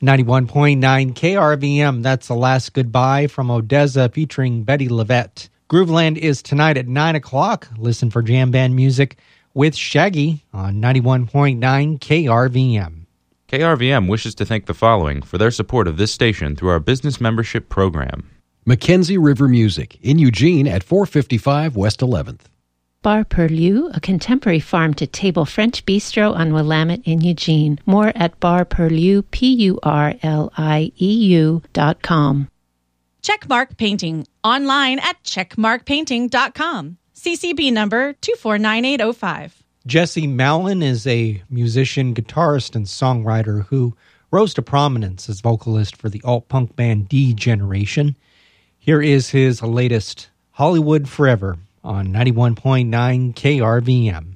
91.9 KRVM, that's The Last Goodbye from Odessa featuring Betty Levette. Grooveland is tonight at 9 o'clock. Listen for jam band music with Shaggy on 91.9 KRVM. KRVM wishes to thank the following for their support of this station through our business membership program. Mackenzie River Music in Eugene at 455 West 11th. Bar Perlieu, a contemporary farm-to-table French bistro on Willamette in Eugene. More at barperlieu, PURLIEU.com. Checkmark Painting, online at checkmarkpainting.com. CCB number 249805. Jesse Mallon is a musician, guitarist, and songwriter who rose to prominence as vocalist for the alt-punk band D Generation. Here is his latest, Hollywood Forever, on 91.9 KRVM.